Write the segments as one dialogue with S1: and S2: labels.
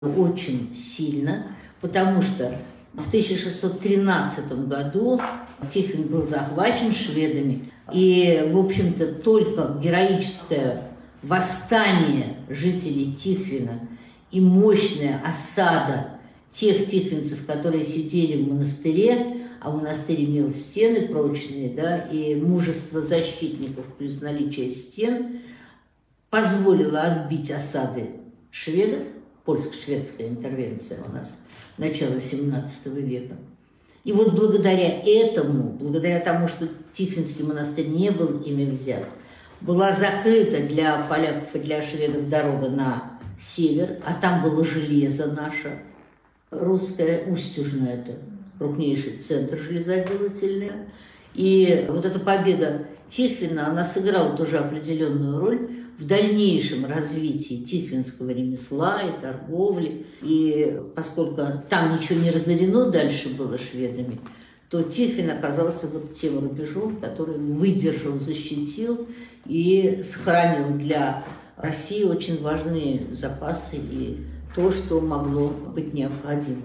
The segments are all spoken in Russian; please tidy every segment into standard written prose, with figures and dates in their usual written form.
S1: очень сильно, потому что в 1613 году Тихвин был захвачен шведами, и, в общем-то, только героическое восстание жителей Тихвина и мощная осада тех тихвинцев, которые сидели в монастыре, а монастырь имел стены прочные, да, и мужество защитников плюс наличие стен позволило отбить осады шведов, польско-шведская интервенция у нас начала XVII века. И вот благодаря этому, благодаря тому, что Тихвинский монастырь не был ими взят, была закрыта для поляков и для шведов дорога на север, а там было железо наше, русское, Устюжное, это крупнейший центр железоделательный. И вот эта победа Тихвина, она сыграла тоже определенную роль в дальнейшем развитии тихвинского ремесла и торговли. И поскольку там ничего не разорено дальше было шведами, то Тихвин оказался вот тем рубежом, который выдержал, защитил и сохранил для России очень важные запасы и то, что могло быть необходимо.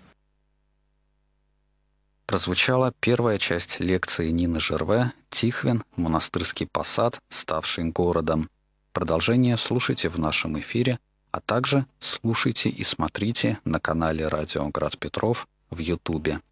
S2: Прозвучала первая часть лекции Нины Жерве «Тихвин. Монастырский посад, ставший городом». Продолжение слушайте в нашем эфире, а также слушайте и смотрите на канале «Радио Град Петров» в Ютубе.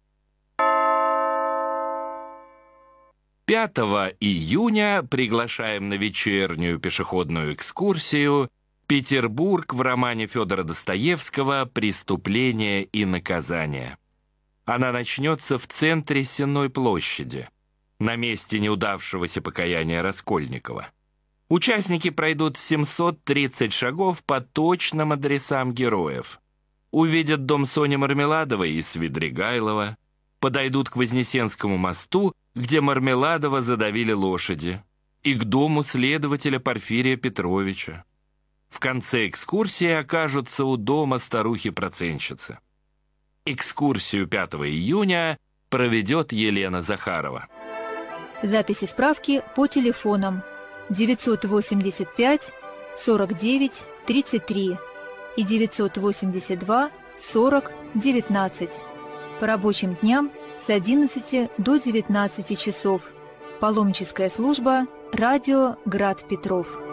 S3: 5 июня приглашаем на вечернюю пешеходную экскурсию «Петербург» в романе Федора Достоевского «Преступление и наказание». Она начнется в центре Сенной площади, на месте неудавшегося покаяния Раскольникова. Участники пройдут 730 шагов по точным адресам героев. Увидят дом Сони Мармеладовой и Свидригайлова, подойдут к Вознесенскому мосту, где Мармеладова задавили лошади, и к дому следователя Порфирия Петровича. В конце экскурсии окажутся у дома старухи-процентщицы. Экскурсию 5 июня проведет Елена Захарова.
S4: Записи справки по телефонам 985 49 33 и 982 40 19. По рабочим дням с 11 до 19 часов. Паломническая служба «Радио Град Петров».